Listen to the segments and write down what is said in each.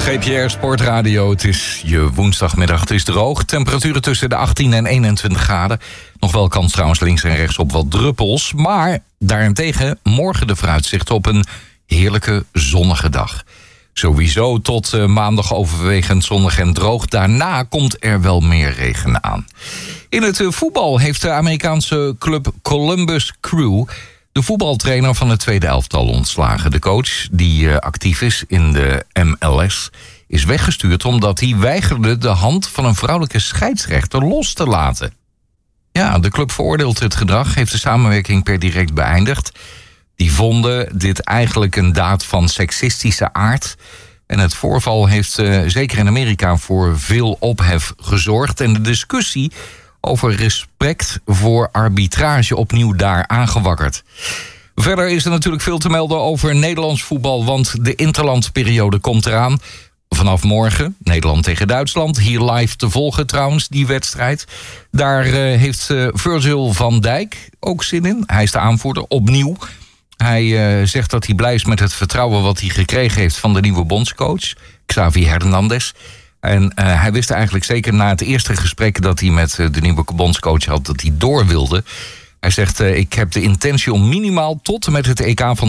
GPR Sportradio, het is je woensdagmiddag, het is droog. Temperaturen tussen de 18 en 21 graden. Nog wel kans trouwens links en rechts op wat druppels. Maar daarentegen morgen de vooruitzicht op een heerlijke zonnige dag. Sowieso tot maandag overwegend zonnig en droog. Daarna komt er wel meer regen aan. In het voetbal heeft de Amerikaanse club Columbus Crew de voetbaltrainer van het tweede elftal ontslagen. De coach, die actief is in de MLS, is weggestuurd omdat hij weigerde de hand van een vrouwelijke scheidsrechter los te laten. Ja, de club veroordeelt het gedrag, heeft de samenwerking per direct beëindigd. Die vonden dit eigenlijk een daad van seksistische aard. En het voorval heeft zeker in Amerika voor veel ophef gezorgd. En de discussie over respect voor arbitrage opnieuw daar aangewakkerd. Verder is er natuurlijk veel te melden over Nederlands voetbal, want de interlandperiode komt eraan. Vanaf morgen, Nederland tegen Duitsland. Hier live te volgen trouwens, die wedstrijd. Daar heeft Virgil van Dijk ook zin in. Hij is de aanvoerder, opnieuw. Hij zegt dat hij blij is met het vertrouwen wat hij gekregen heeft van de nieuwe bondscoach, Xavi Hernandez. En hij wist eigenlijk zeker na het eerste gesprek dat hij met de nieuwe bondscoach had, dat hij door wilde. Hij zegt, ik heb de intentie om minimaal tot en met het EK van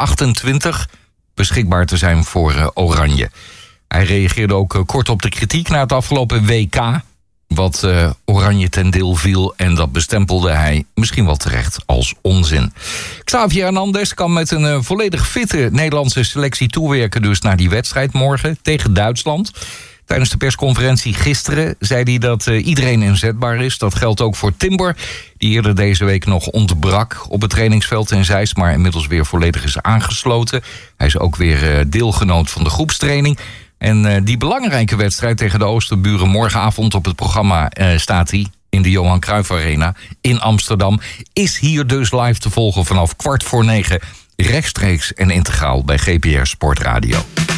2028 beschikbaar te zijn voor Oranje. Hij reageerde ook kort op de kritiek na het afgelopen WK, wat Oranje ten deel viel, en dat bestempelde hij misschien wel terecht als onzin. Xavi Hernandez kan met een volledig fitte Nederlandse selectie toewerken dus naar die wedstrijd morgen tegen Duitsland. Tijdens de persconferentie gisteren zei hij dat iedereen inzetbaar is. Dat geldt ook voor Timber, die eerder deze week nog ontbrak op het trainingsveld in Zeist, maar inmiddels weer volledig is aangesloten. Hij is ook weer deelgenoot van de groepstraining. En die belangrijke wedstrijd tegen de Oosterburen morgenavond op het programma staat hij in de Johan Cruijff Arena in Amsterdam. Is hier dus live te volgen vanaf 20:15 rechtstreeks en integraal bij GPR Sportradio.